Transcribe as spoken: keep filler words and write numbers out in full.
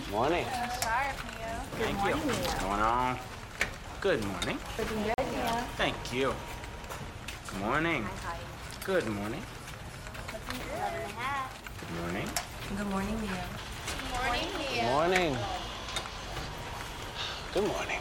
Morning. Sharp, Mia. Thank you. What's going on? Good morning. Looking good, Mia. Thank you. Good morning. Hi, Good morning. Looking good. Eleven and a half. Good morning. Good morning, Mia. Good morning, Mia. Morning. Good morning.